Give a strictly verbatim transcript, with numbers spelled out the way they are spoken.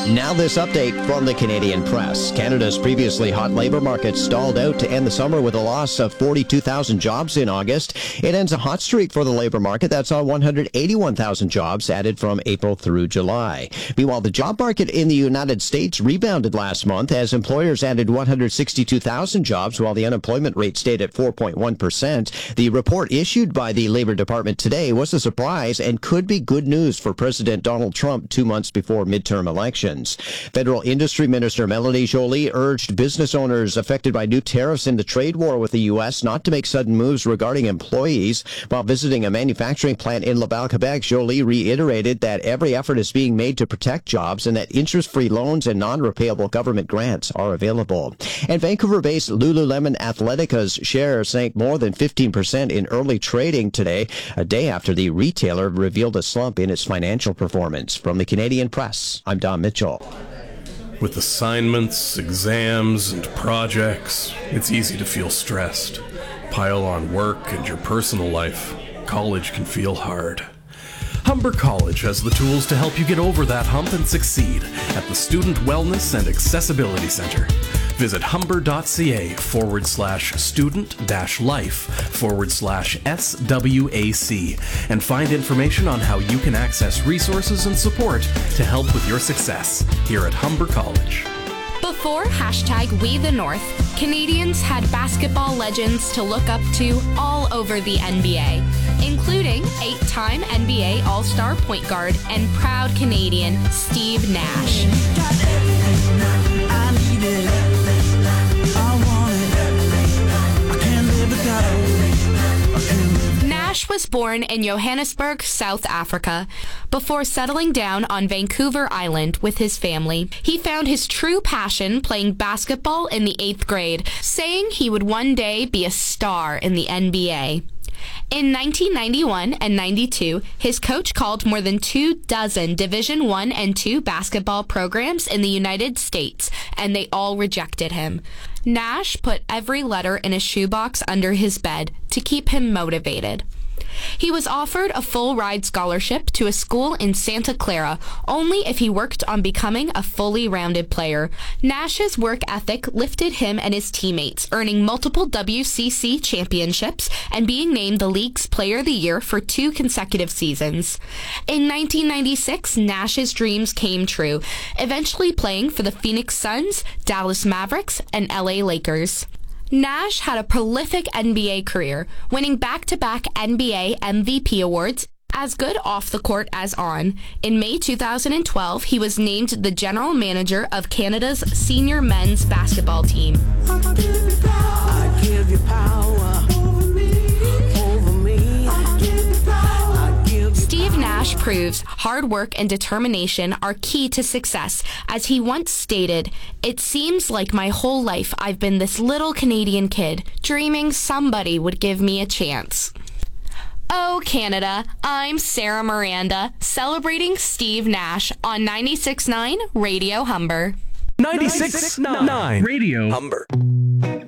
Now this update from the Canadian Press. Canada's previously hot labor market stalled out to end the summer with a loss of forty-two thousand jobs in August. It ends a hot streak for the labor market that saw one hundred eighty-one thousand jobs added from April through July. Meanwhile, the job market in the United States rebounded last month as employers added one hundred sixty-two thousand jobs while the unemployment rate stayed at four point one percent. The report issued by the Labor Department today was a surprise and could be good news for President Donald Trump two months before midterm elections. Federal Industry Minister Melanie Joly urged business owners affected by new tariffs in the trade war with the U S not to make sudden moves regarding employees. While visiting a manufacturing plant in Laval, Quebec, Joly reiterated that every effort is being made to protect jobs and that interest-free loans and non-repayable government grants are available. And Vancouver-based Lululemon Athletica's share sank more than fifteen percent in early trading today, a day after the retailer revealed a slump in its financial performance. From the Canadian Press, I'm Don Mitchell. With assignments, exams, and projects, it's easy to feel stressed. Pile on work and your personal life. College can feel hard. Humber College has the tools to help you get over that hump and succeed at the Student Wellness and Accessibility Center. Visit humber.ca forward slash student dash life forward slash SWAC and find information on how you can access resources and support to help with your success here at Humber College. Before hashtag We the North, Canadians had basketball legends to look up to all over the N B A, including eight-time N B A All-Star point guard and proud Canadian Steve Nash. Nash was born in Johannesburg, South Africa. Before settling down on Vancouver Island with his family, he found his true passion playing basketball in the eighth grade, saying he would one day be a star in the N B A. In nineteen ninety-one and ninety-two, his coach called more than two dozen Division One and Two basketball programs in the United States, and they all rejected him. Nash put every letter in a shoebox under his bed to keep him motivated. He was offered a full-ride scholarship to a school in Santa Clara only if he worked on becoming a fully rounded player. Nash's work ethic lifted him and his teammates, earning multiple W C C championships and being named the league's Player of the Year for two consecutive seasons. In nineteen ninety-six, Nash's dreams came true, eventually playing for the Phoenix Suns, Dallas Mavericks, and L A Lakers. Nash had a prolific N B A career, winning back-to-back N B A M V P awards, as good off the court as on. In May two thousand twelve, he was named the general manager of Canada's senior men's basketball team. I give you power over me, over me. I give you power. I give you Steve Nash proves hard work and determination are key to success. As he once stated, "It seems like my whole life I've been this little Canadian kid, dreaming somebody would give me a chance." Oh, Canada, I'm Sarah Miranda, celebrating Steve Nash on ninety-six point nine Radio Humber. ninety-six point nine Radio Humber.